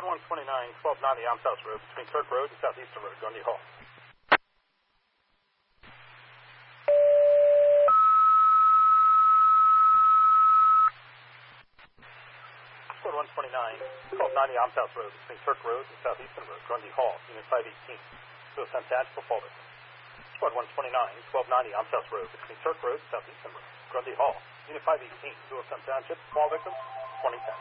129, 1290 Alms House Road between Turk Road and Southeastern Road, Grundy Hall. Squad 129, 1290 Alms House Road between Turk Road and Southeastern Road, Grundy Hall, Unit 518. To attempt dash for fall victim. Squad 129, 1290 Alms House Road between Turk Road and Southeastern Road, Grundy Hall, Unit 518. To attempt dash for fall victim, 2010.